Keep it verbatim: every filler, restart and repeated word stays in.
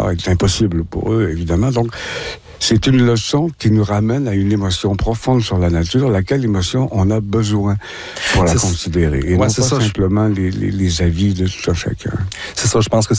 pas être impossible pour eux, évidemment. Donc, c'est une leçon qui nous ramène à une émotion profonde sur la nature, laquelle émotion on a besoin pour la c'est considérer. Et ouais, non c'est pas ça, simplement je... les, les, les avis de tout un chacun. C'est ça, je pense que